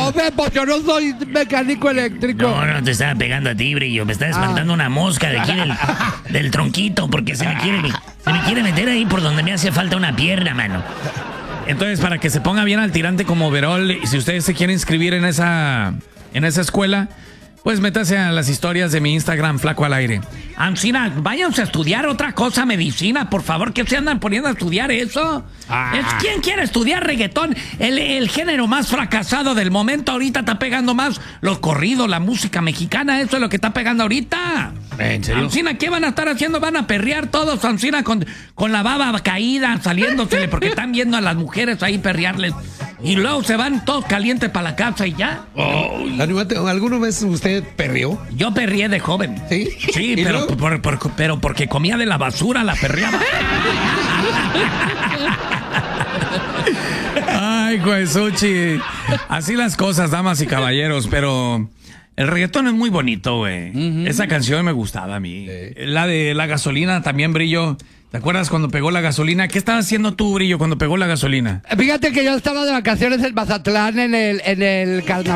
Hombre, pues yo no soy mecánico eléctrico. No te estaba pegando a ti, Brillo. Me está espantando una mosca de aquí del tronquito porque se me quiere meter ahí por donde me hace falta una pierna, mano. Entonces, para que se ponga bien al tirante como Verol, y si ustedes se quieren inscribir en esa escuela, pues métase a las historias de mi Instagram, Flaco al Aire. Ancina, váyanse a estudiar otra cosa, medicina, por favor, ¿qué se andan poniendo a estudiar eso? ¿Quién quiere estudiar reggaetón? El género más fracasado del momento ahorita está pegando más los corridos, la música mexicana, eso es lo que está pegando ahorita. ¿En serio? Ancina, ¿qué van a estar haciendo? Van a perrear todos, Ancina, con la baba caída, saliéndosele, porque están viendo a las mujeres ahí perrearles. Y luego se van todos calientes para la casa y ya. ¿Alguna vez usted perreó? Yo perreé de joven. ¿Sí? Sí, pero porque comía de la basura, la perreaba. Ay, Juesuchi. Así las cosas, damas y caballeros, pero el reggaetón es muy bonito, güey. Esa canción me gustaba a mí. La de la gasolina también, Brillo. ¿Te acuerdas cuando pegó la gasolina? ¿Qué estabas haciendo tú, Brillo, cuando pegó la gasolina? Fíjate que yo estaba de vacaciones en Mazatlán en el carnaval.